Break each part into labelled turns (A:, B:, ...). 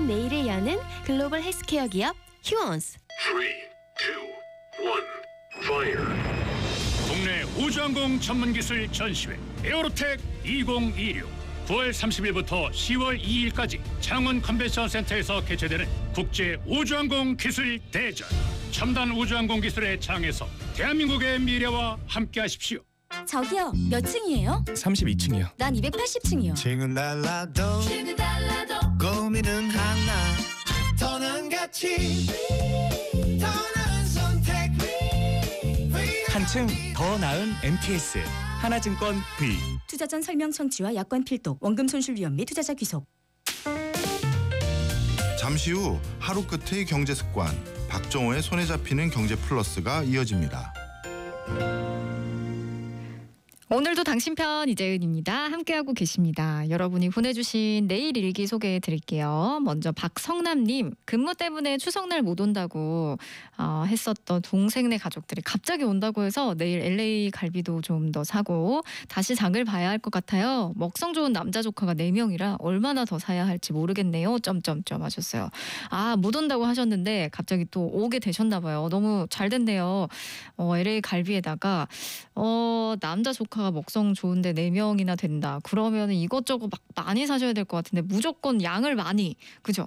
A: 새로운 내일을 여는 글로벌 헬스케어 기업 휴원스.
B: 3, 2, 1, fire.
C: 국내 우주항공 전문기술 전시회 에어로텍 2026 9월 30일부터 10월 2일까지 창원 컨벤션 센터에서 개최되는 국제 우주항공 기술 대전. 첨단 우주항공 기술의 장에서 대한민국의 미래와 함께하십시오.
D: 저기요, 몇 층이에요?
E: 32층이요.
D: 난 280층이요.
F: 층은 달라도 고민은 하나. 더는 가치, 더는 선택.
E: 한층 더 나은 MTS 하나증권 V.
D: 투자 전 설명 청취와 약관 필독, 원금 손실 위험 및 투자자 귀속.
G: 잠시 후 하루 끝의 경제 습관 박정호의 손에 잡히는 경제 플러스가 이어집니다.
H: 오늘도 당신 편 이재은입니다. 함께하고 계십니다. 여러분이 보내주신 내일 일기 소개해드릴게요. 먼저 박성남님, 근무 때문에 추석날 못 온다고 했었던 동생네 가족들이 갑자기 온다고 해서 내일 LA 갈비도 좀 더 사고 다시 장을 봐야 할 것 같아요. 먹성 좋은 남자 조카가 4명이라 얼마나 더 사야 할지 모르겠네요. 점점점 하셨어요. 못 온다고 하셨는데 갑자기 또 오게 되셨나 봐요. 너무 잘 됐네요. LA 갈비에다가 남자 조카가 먹성 좋은데 4명이나 된다. 그러면 이것저것 막 많이 사셔야 될 것 같은데 무조건 양을 많이, 그죠?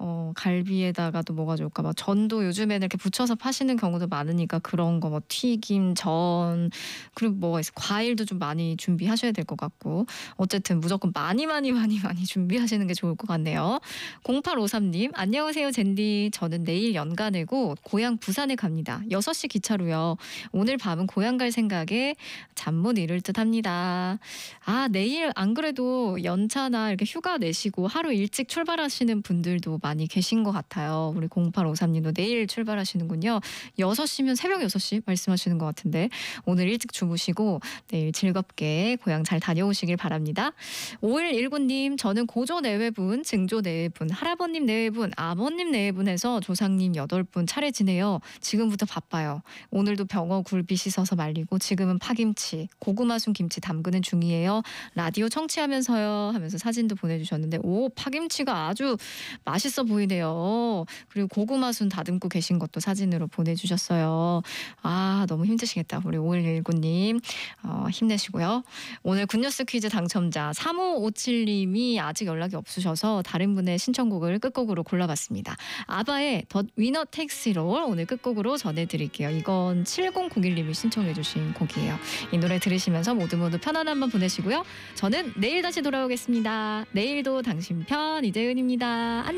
H: 갈비에다가도 뭐가 좋을까? 막 전도 요즘에는 이렇게 부쳐서 파시는 경우도 많으니까 그런 거 뭐 튀김, 전, 그리고 뭐가 있어? 과일도 좀 많이 준비하셔야 될 것 같고 어쨌든 무조건 많이 준비하시는 게 좋을 것 같네요. 0853님, 안녕하세요 젠디. 저는 내일 연가 내고 고향 부산에 갑니다. 6시 기차로요. 오늘 밤은 고향 갈 생각에 잠 못 이룰 듯 합니다. 내일 안 그래도 연차나 이렇게 휴가 내시고 하루 일찍 출발하시는 분들도 많이 계신 것 같아요. 우리 0853님도 내일 출발하시는군요. 6시면 새벽 6시 말씀하시는 것 같은데 오늘 일찍 주무시고 내일 즐겁게 고향 잘 다녀오시길 바랍니다. 5119님, 저는 고조 내외분, 증조 내외분, 할아버님 내외분, 아버님 내외분에서 조상님 8분 차례 지내요. 지금부터 바빠요. 오늘도 병어 굴비 씻어서 말리고 지금은 파김치, 고구마순 김치 담그는 중이에요. 라디오 청취하면서요 하면서 사진도 보내주셨는데 파김치가 아주 맛있어 보이네요. 그리고 고구마순 다듬고 계신 것도 사진으로 보내주셨어요. 너무 힘드시겠다. 우리 5119님 힘내시고요. 오늘 굿뉴스 퀴즈 당첨자 3557님이 아직 연락이 없으셔서 다른 분의 신청곡을 끝곡으로 골라봤습니다. 아바의 더 위너 텍스 롤 오늘 끝곡으로 전해드릴게요. 이건 7001님이 신청해 주신 곡이에요. 이 노래 들으시면서 모두 편안한 밤 보내시고요. 저는 내일 다시 돌아오겠습니다. 내일도 당신 편 이재은입니다. 안녕.